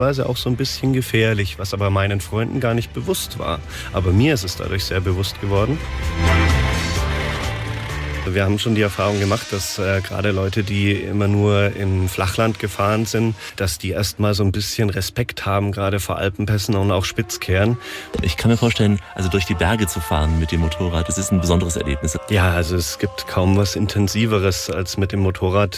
Weise auch so ein bisschen gefährlich, was aber meinen Freunden gar nicht bewusst war. Aber mir ist es dadurch sehr bewusst geworden. Wir haben schon die Erfahrung gemacht, dass gerade Leute, die immer nur im Flachland gefahren sind, dass die erstmal so ein bisschen Respekt haben, gerade vor Alpenpässen und auch Spitzkehren. Ich kann mir vorstellen, also durch die Berge zu fahren mit dem Motorrad, das ist ein besonderes Erlebnis. Ja, also es gibt kaum was Intensiveres, als mit dem Motorrad